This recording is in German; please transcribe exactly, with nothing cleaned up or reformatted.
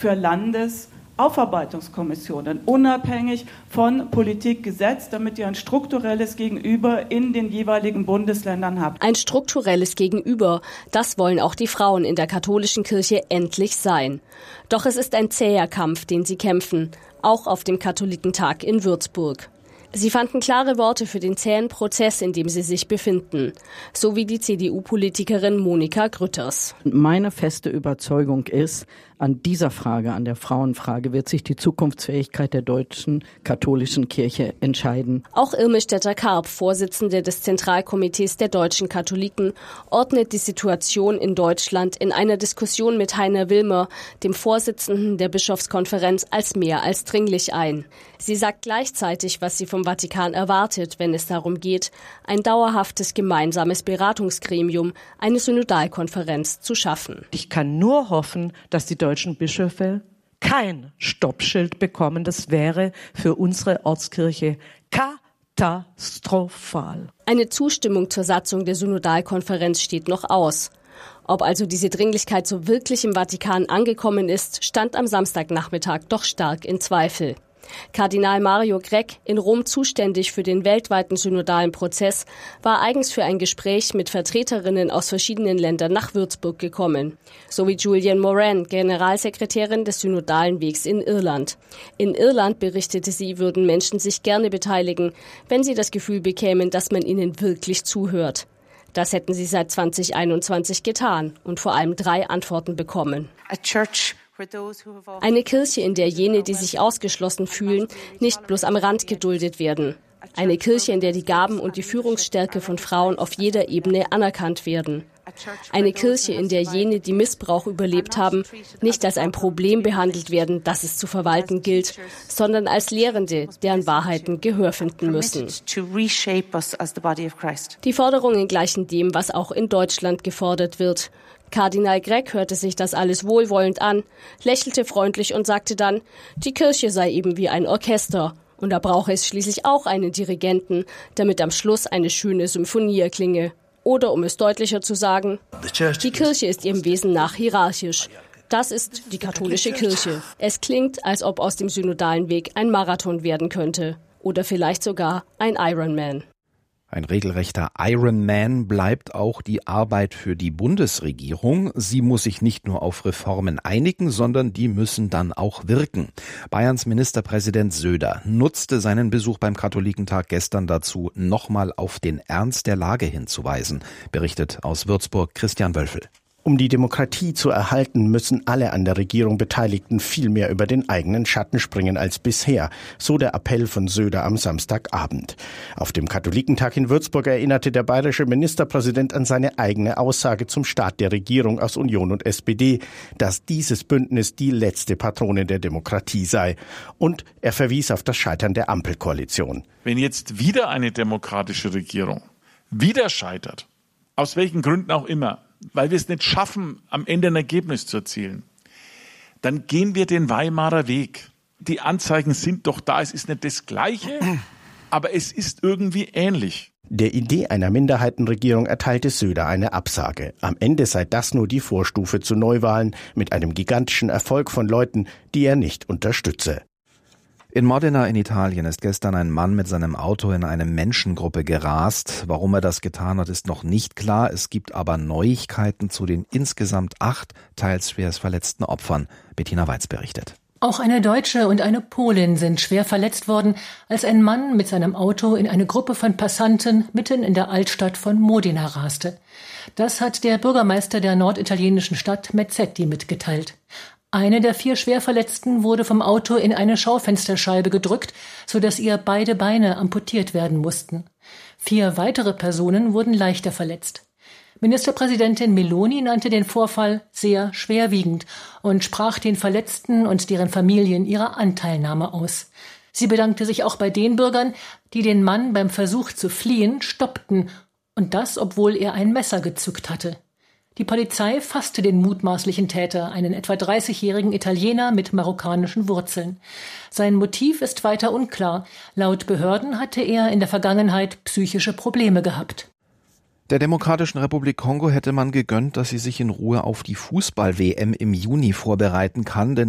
für Landesaufarbeitungskommissionen, unabhängig von Politik, Gesetz, damit ihr ein strukturelles Gegenüber in den jeweiligen Bundesländern habt. Ein strukturelles Gegenüber, das wollen auch die Frauen in der katholischen Kirche endlich sein. Doch es ist ein zäher Kampf, den sie kämpfen, auch auf dem Katholikentag in Würzburg. Sie fanden klare Worte für den zähen Prozess, in dem sie sich befinden, so wie die C D U-Politikerin Monika Grütters. Meine feste Überzeugung ist, an dieser Frage, an der Frauenfrage, wird sich die Zukunftsfähigkeit der deutschen katholischen Kirche entscheiden. Auch Irmestetter-Karp, Vorsitzende des Zentralkomitees der deutschen Katholiken, ordnet die Situation in Deutschland in einer Diskussion mit Heiner Wilmer, dem Vorsitzenden der Bischofskonferenz, als mehr als dringlich ein. Sie sagt gleichzeitig, was sie vom Vatikan erwartet, wenn es darum geht, ein dauerhaftes gemeinsames Beratungsgremium, eine Synodalkonferenz zu schaffen. Ich kann nur hoffen, dass die deutschen Bischöfe kein Stoppschild bekommen. Das wäre für unsere Ortskirche katastrophal. Eine Zustimmung zur Satzung der Synodalkonferenz steht noch aus. Ob also diese Dringlichkeit so wirklich im Vatikan angekommen ist, stand am Samstagnachmittag doch stark in Zweifel. Kardinal Mario Grech, in Rom zuständig für den weltweiten synodalen Prozess, war eigens für ein Gespräch mit Vertreterinnen aus verschiedenen Ländern nach Würzburg gekommen. Sowie Julian Moran, Generalsekretärin des Synodalen Wegs in Irland. In Irland, berichtete sie, würden Menschen sich gerne beteiligen, wenn sie das Gefühl bekämen, dass man ihnen wirklich zuhört. Das hätten sie seit zwanzig einundzwanzig getan und vor allem drei Antworten bekommen. Eine Kirche, in der jene, die sich ausgeschlossen fühlen, nicht bloß am Rand geduldet werden. Eine Kirche, in der die Gaben und die Führungsstärke von Frauen auf jeder Ebene anerkannt werden. Eine Kirche, in der jene, die Missbrauch überlebt haben, nicht als ein Problem behandelt werden, das es zu verwalten gilt, sondern als Lehrende, deren Wahrheiten Gehör finden müssen. Die Forderungen gleichen dem, was auch in Deutschland gefordert wird. Kardinal Grech hörte sich das alles wohlwollend an, lächelte freundlich und sagte dann, die Kirche sei eben wie ein Orchester und da brauche es schließlich auch einen Dirigenten, damit am Schluss eine schöne Symphonie erklinge. Oder um es deutlicher zu sagen, die Kirche ist ihrem Wesen nach hierarchisch. Das ist die katholische Kirche. Es klingt, als ob aus dem synodalen Weg ein Marathon werden könnte. Oder vielleicht sogar ein Ironman. Ein regelrechter Ironman bleibt auch die Arbeit für die Bundesregierung. Sie muss sich nicht nur auf Reformen einigen, sondern die müssen dann auch wirken. Bayerns Ministerpräsident Söder nutzte seinen Besuch beim Katholikentag gestern dazu, nochmal auf den Ernst der Lage hinzuweisen, berichtet aus Würzburg Christian Wölfel. Um die Demokratie zu erhalten, müssen alle an der Regierung Beteiligten viel mehr über den eigenen Schatten springen als bisher, so der Appell von Söder am Samstagabend. Auf dem Katholikentag in Würzburg erinnerte der bayerische Ministerpräsident an seine eigene Aussage zum Start der Regierung aus Union und S P D, dass dieses Bündnis die letzte Patrone der Demokratie sei. Und er verwies auf das Scheitern der Ampelkoalition. Wenn jetzt wieder eine demokratische Regierung wieder scheitert, aus welchen Gründen auch immer, weil wir es nicht schaffen, am Ende ein Ergebnis zu erzielen, dann gehen wir den Weimarer Weg. Die Anzeichen sind doch da, es ist nicht das Gleiche, aber es ist irgendwie ähnlich. Der Idee einer Minderheitenregierung erteilte Söder eine Absage. Am Ende sei das nur die Vorstufe zu Neuwahlen mit einem gigantischen Erfolg von Leuten, die er nicht unterstütze. In Modena in Italien ist gestern ein Mann mit seinem Auto in eine Menschengruppe gerast. Warum er das getan hat, ist noch nicht klar. Es gibt aber Neuigkeiten zu den insgesamt acht teils schwer verletzten Opfern. Bettina Weiz berichtet. Auch eine Deutsche und eine Polin sind schwer verletzt worden, als ein Mann mit seinem Auto in eine Gruppe von Passanten mitten in der Altstadt von Modena raste. Das hat der Bürgermeister der norditalienischen Stadt Mezzetti mitgeteilt. Eine der vier Schwerverletzten wurde vom Auto in eine Schaufensterscheibe gedrückt, sodass ihr beide Beine amputiert werden mussten. Vier weitere Personen wurden leichter verletzt. Ministerpräsidentin Meloni nannte den Vorfall sehr schwerwiegend und sprach den Verletzten und deren Familien ihre Anteilnahme aus. Sie bedankte sich auch bei den Bürgern, die den Mann beim Versuch zu fliehen stoppten, und das, obwohl er ein Messer gezückt hatte. Die Polizei fasste den mutmaßlichen Täter, einen etwa dreißigjährigen Italiener mit marokkanischen Wurzeln. Sein Motiv ist weiter unklar. Laut Behörden hatte er in der Vergangenheit psychische Probleme gehabt. Der Demokratischen Republik Kongo hätte man gegönnt, dass sie sich in Ruhe auf die Fußball-W M im Juni vorbereiten kann, denn